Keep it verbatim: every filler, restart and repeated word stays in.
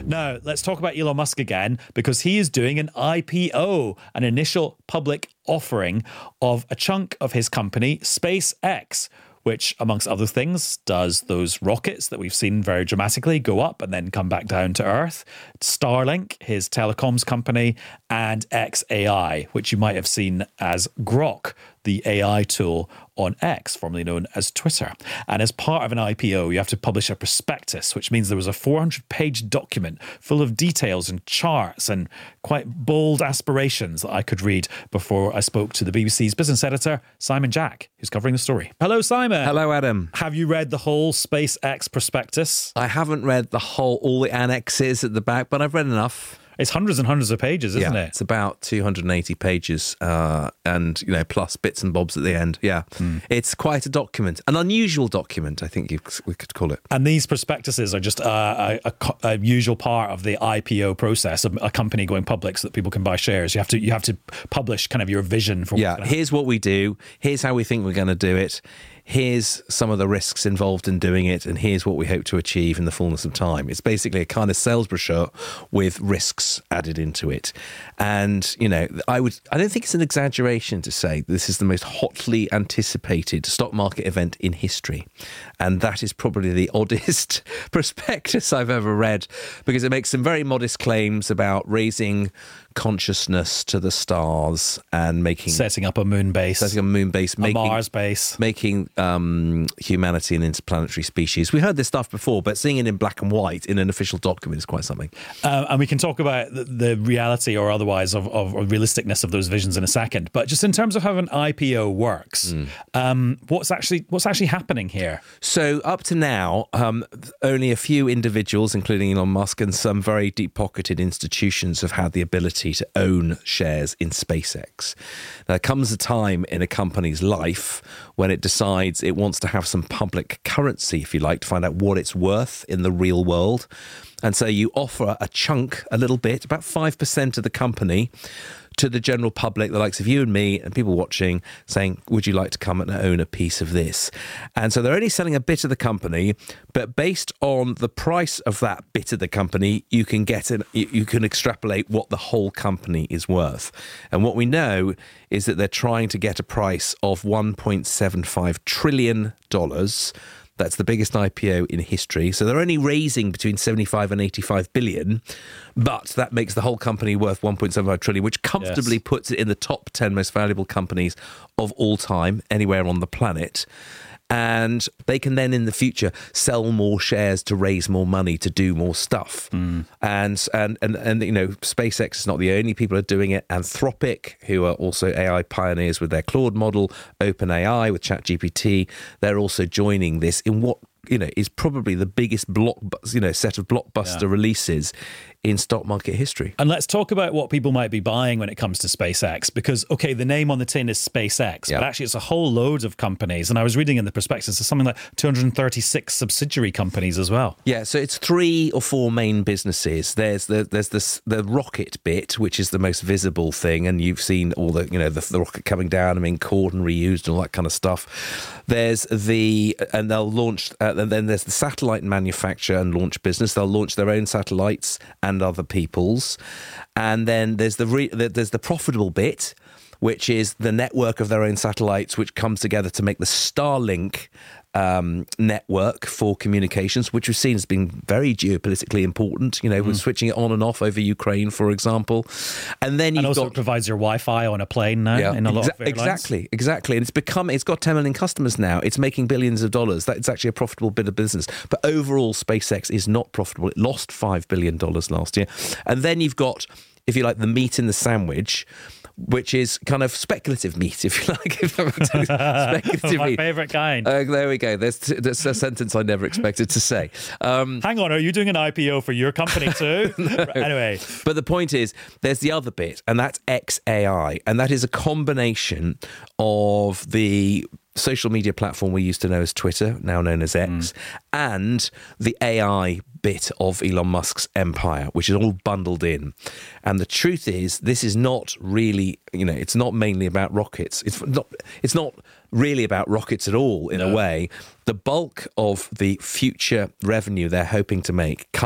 Now, let's talk about Elon Musk again, because he is doing an I P O, an initial public offering of a chunk of his company, SpaceX, which, amongst other things, does those rockets that we've seen very dramatically go up and then come back down to Earth, Starlink, his telecoms company, and X A I, which you might have seen as Grok, the A I tool on X, formerly known as Twitter. And as part of an I P O, you have to publish a prospectus, which means there was a four hundred page document full of details and charts and quite bold aspirations that I could read before I spoke to the B B C's business editor, Simon Jack, who's covering the story. Hello, Simon. Hello, Adam. Have you read the whole SpaceX prospectus? I haven't read the whole, all the annexes at the back, but I've read enough. It's hundreds and hundreds of pages, isn't yeah, it? It's about two hundred eighty pages, uh, and you know, plus bits and bobs at the end. Yeah, mm. It's quite a document, an unusual document, I think you, we could call it. And these prospectuses are just a, a, a, a usual part of the I P O process, a, a company going public so that people can buy shares. You have to you have to publish kind of your vision for. Yeah, here's what we do. Here's how we think we're going to do it. Here's some of the risks involved in doing it, and here's what we hope to achieve in the fullness of time. It's basically a kind of sales brochure with risks added into it. And, you know, I would I don't think it's an exaggeration to say this is the most hotly anticipated stock market event in history. And that is probably the oddest prospectus I've ever read, because it makes some very modest claims about raising consciousness to the stars and making setting up a moon base, setting up a moon base, a making, Mars base, making um, humanity an interplanetary species. We heard this stuff before, but seeing it in black and white in an official document is quite something. Um, and we can talk about the, the reality or otherwise of, of or realisticness of those visions in a second. But just in terms of how an I P O works, mm. um, what's actually what's actually happening here? So up to now, um, only a few individuals, including Elon Musk, and some very deep-pocketed institutions have had the ability to own shares in SpaceX. There comes a time in a company's life when it decides it wants to have some public currency, if you like, to find out what it's worth in the real world. And so you offer a chunk, a little bit, about five percent of the company, to the general public, the likes of you and me and people watching, saying, would you like to come and own a piece of this? And so they're only selling a bit of the company, but based on the price of that bit of the company, you can get an, you can extrapolate what the whole company is worth. And what we know is that they're trying to get a price of one point seven five trillion dollars. That's the biggest I P O in history. So they're only raising between seventy-five and eighty-five billion, but that makes the whole company worth one point seven five trillion, which comfortably yes. puts it in the top ten most valuable companies of all time, anywhere on the planet. And they can then in the future sell more shares to raise more money to do more stuff. Mm. And, and, and, and, you know, SpaceX is not the only people who are doing it. Anthropic, who are also A I pioneers with their Claude model, OpenAI with ChatGPT, they're also joining this in what, you know, is probably the biggest block, you know, set of blockbuster yeah. releases in stock market history. And let's talk about what people might be buying when it comes to SpaceX, because, okay, the name on the tin is SpaceX, yeah. but actually it's a whole load of companies. And I was reading in the prospectus, there's something like two hundred thirty-six subsidiary companies as well. Yeah, so it's three or four main businesses. There's the there's this, the rocket bit, which is the most visible thing, and you've seen all the, you know, the, the rocket coming down and being caught and reused and all that kind of stuff. There's the, and they'll launch, uh, and then there's the satellite manufacture and launch business. They'll launch their own satellites and other people's. And then there's the re- there's the profitable bit, which is the network of their own satellites, which comes together to make the Starlink um, network for communications, which we've seen has been very geopolitically important. You know, mm. we're switching it on and off over Ukraine, for example. And then you've and also got, it provides your Wi-Fi on a plane now yeah, in a lot exa- of airlines. Exactly, exactly. And it's become, it's got ten million customers now. It's making billions of dollars. That's actually a profitable bit of business. But overall, SpaceX is not profitable. It lost five billion dollars last year. And then you've got, if you like, the meat in the sandwich, which is kind of speculative meat, if you like. Speculative My meat. favourite kind. Uh, there we go. There's, there's a sentence I never expected to say. Um, Hang on, are you doing an I P O for your company too? no. Anyway. But the point is, there's the other bit, and that's X A I. And that is a combination of the social media platform we used to know as Twitter, now known as X, mm. and the A I bit of Elon Musk's empire, which is all bundled in. And the truth is, this is not really, you know, it's not mainly about rockets. It's not, it's not really about rockets at all, in no. a way. The bulk of the future revenue they're hoping to make